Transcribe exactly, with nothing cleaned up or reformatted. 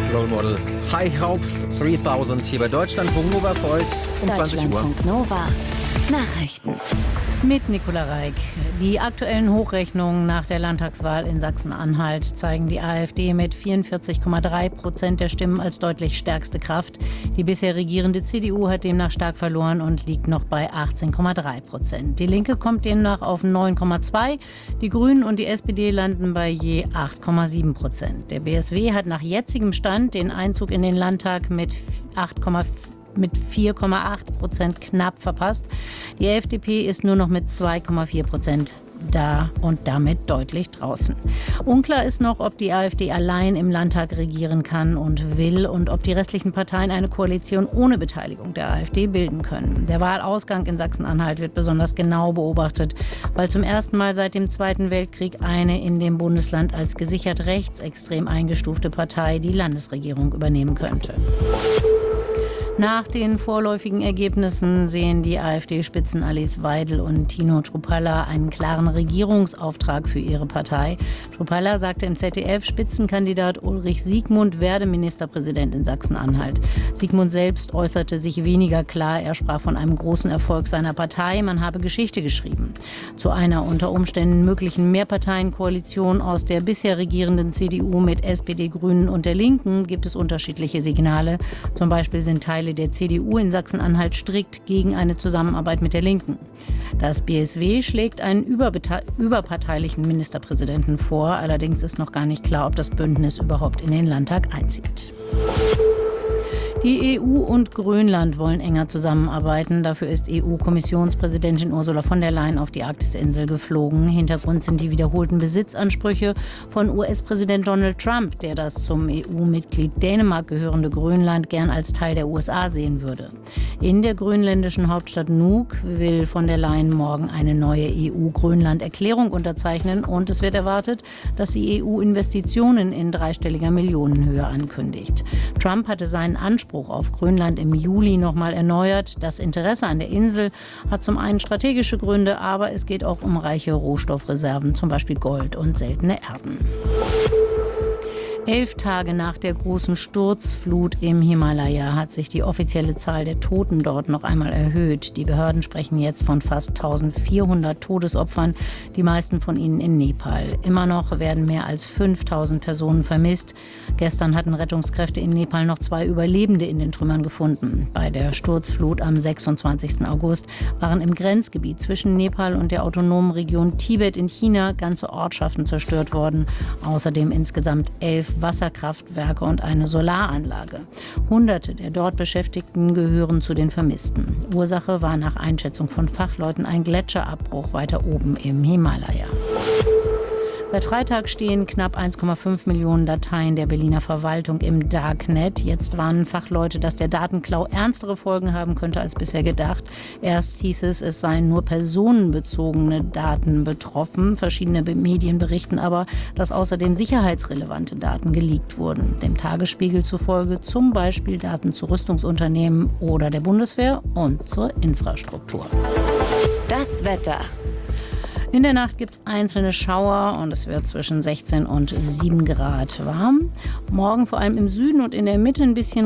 Role Model. High Hopes dreitausend hier bei Deutschlandfunk Nova für euch um zwanzig Uhr. Deutschlandfunk Nova. Nachrichten. Mit Nicola Reik. Die aktuellen Hochrechnungen nach der Landtagswahl in Sachsen-Anhalt zeigen die AfD mit vierundvierzig Komma drei Prozent der Stimmen als deutlich stärkste Kraft. Die bisher regierende C D U hat demnach stark verloren und liegt noch bei achtzehn Komma drei Prozent. Die Linke kommt demnach auf neun Komma zwei. Die Grünen und die S P D landen bei je acht Komma sieben Prozent. Der B S W hat nach jetzigem Stand den Einzug in den Landtag mit acht Komma mit vier Komma acht Prozent knapp verpasst. Die F D P ist nur noch mit zwei Komma vier Prozent da und damit deutlich draußen. Unklar ist noch, ob die AfD allein im Landtag regieren kann und will und ob die restlichen Parteien eine Koalition ohne Beteiligung der AfD bilden können. Der Wahlausgang in Sachsen-Anhalt wird besonders genau beobachtet, weil zum ersten Mal seit dem Zweiten Weltkrieg eine in dem Bundesland als gesichert rechtsextrem eingestufte Partei die Landesregierung übernehmen könnte. Nach den vorläufigen Ergebnissen sehen die AfD-Spitzen Alice Weidel und Tino Chrupalla einen klaren Regierungsauftrag für ihre Partei. Chrupalla sagte im Z D F, Spitzenkandidat Ulrich Siegmund werde Ministerpräsident in Sachsen-Anhalt. Siegmund selbst äußerte sich weniger klar. Er sprach von einem großen Erfolg seiner Partei. Man habe Geschichte geschrieben. Zu einer unter Umständen möglichen Mehrparteienkoalition aus der bisher regierenden C D U mit S P D, Grünen und der Linken gibt es unterschiedliche Signale. Zum Beispiel sind Teile der C D U in Sachsen-Anhalt strikt gegen eine Zusammenarbeit mit der Linken. Das B S W schlägt einen überparteilichen Ministerpräsidenten vor. Allerdings ist noch gar nicht klar, ob das Bündnis überhaupt in den Landtag einzieht. Die E U und Grönland wollen enger zusammenarbeiten. Dafür ist E U-Kommissionspräsidentin Ursula von der Leyen auf die Arktisinsel geflogen. Hintergrund sind die wiederholten Besitzansprüche von U S-Präsident Donald Trump, der das zum E U-Mitglied Dänemark gehörende Grönland gern als Teil der U S A sehen würde. In der grönländischen Hauptstadt Nuuk will von der Leyen morgen eine neue E U-Grönland-Erklärung unterzeichnen und es wird erwartet, dass die E U Investitionen in dreistelliger Millionenhöhe ankündigt. Trump hatte seinen Anspruch auf Grönland im Juli nochmal erneuert. Das Interesse an der Insel hat zum einen strategische Gründe, aber es geht auch um reiche Rohstoffreserven, zum Beispiel Gold und seltene Erden. Elf Tage nach der großen Sturzflut im Himalaya hat sich die offizielle Zahl der Toten dort noch einmal erhöht. Die Behörden sprechen jetzt von fast eintausendvierhundert Todesopfern, die meisten von ihnen in Nepal. Immer noch werden mehr als fünftausend Personen vermisst. Gestern hatten Rettungskräfte in Nepal noch zwei Überlebende in den Trümmern gefunden. Bei der Sturzflut am sechsundzwanzigsten August waren im Grenzgebiet zwischen Nepal und der autonomen Region Tibet in China ganze Ortschaften zerstört worden. Außerdem insgesamt elf Wasserkraftwerke und eine Solaranlage. Hunderte der dort Beschäftigten gehören zu den Vermissten. Ursache war nach Einschätzung von Fachleuten ein Gletscherabbruch weiter oben im Himalaya. Seit Freitag stehen knapp eins Komma fünf Millionen Dateien der Berliner Verwaltung im Darknet. Jetzt warnen Fachleute, dass der Datenklau ernstere Folgen haben könnte als bisher gedacht. Erst hieß es, es seien nur personenbezogene Daten betroffen. Verschiedene Medien berichten aber, dass außerdem sicherheitsrelevante Daten geleakt wurden. Dem Tagesspiegel zufolge zum Beispiel Daten zu Rüstungsunternehmen oder der Bundeswehr und zur Infrastruktur. Das Wetter. In der Nacht gibt es einzelne Schauer und es wird zwischen sechzehn und sieben Grad warm. Morgen vor allem im Süden und in der Mitte ein bisschen